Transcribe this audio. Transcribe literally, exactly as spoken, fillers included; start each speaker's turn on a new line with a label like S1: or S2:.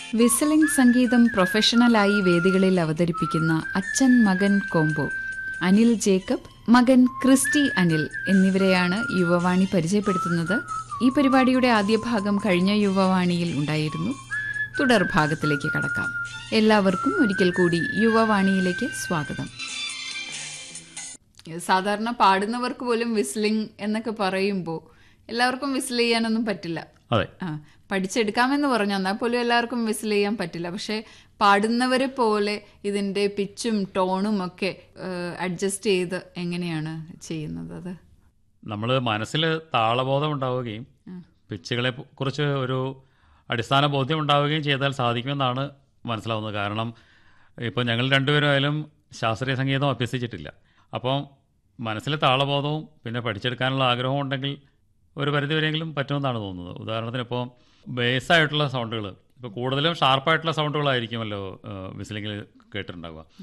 S1: Whistling സംഗീതം പ്രൊഫഷണലായി വേദികളിൽ അവതരിപ്പിക്കുന്ന അച്ഛൻ മകൻ കോംബോ അനിൽ ജേക്കബ്, മകൻ ക്രിസ്റ്റി അനിൽ എന്നിവരെയാണ് യുവവാണി പരിചയപ്പെടുത്തുന്നത്. ഈ പരിപാടിയുടെ ആദ്യ ഭാഗം കഴിഞ്ഞ യുവവാണിയിൽ ഉണ്ടായിരുന്നു. തുടർ ഭാഗത്തിലേക്ക് കടക്കാം. എല്ലാവർക്കും ഒരിക്കൽ കൂടി യുവവാണിയിലേക്ക് സ്വാഗതം. സാധാരണ പാടുന്നവർക്ക് പോലും വിസിലിംഗ് എന്നൊക്കെ പറയുമ്പോൾ എല്ലാവർക്കും വിസിൽ ചെയ്യാനൊന്നും പറ്റില്ല. ആ പഠിച്ചെടുക്കാമെന്ന് പറഞ്ഞു, എന്നാൽ പോലും എല്ലാവർക്കും വിസിൽ ചെയ്യാൻ പറ്റില്ല. പക്ഷെ പാടുന്നവരെ പോലെ ഇതിന്റെ പിച്ചും ടോണും ഒക്കെ അഡ്ജസ്റ്റ് ചെയ്ത് എങ്ങനെയാണ് ചെയ്യുന്നത്? അത്
S2: നമ്മൾ മനസ്സിൽ താളബോധം ഉണ്ടാവുകയും പിച്ചുകളെ കുറിച്ച് ഒരു അടിസ്ഥാന ബോധ്യം ഉണ്ടാവുകയും ചെയ്താൽ സാധിക്കുമെന്നാണ് മനസ്സിലാവുന്നത്. കാരണം ഇപ്പോൾ ഞങ്ങൾ രണ്ടുപേരും ആയാലും ശാസ്ത്രീയ സംഗീതം അഭ്യസിച്ചിട്ടില്ല. അപ്പം മനസ്സിലെ താളബോധവും പിന്നെ പഠിച്ചെടുക്കാനുള്ള ആഗ്രഹവും ഉണ്ടെങ്കിൽ ഒരു പരിധിവരെയെങ്കിലും പറ്റുമെന്നാണ് തോന്നുന്നത്. ഉദാഹരണത്തിന് ഇപ്പോൾ ബേസായിട്ടുള്ള സൗണ്ടുകൾ, ഇപ്പോൾ കൂടുതലും ഷാർപ്പായിട്ടുള്ള സൗണ്ടുകളായിരിക്കുമല്ലോ വിസിലിങ്ങിൽ കേട്ടിട്ടുണ്ടാവുക.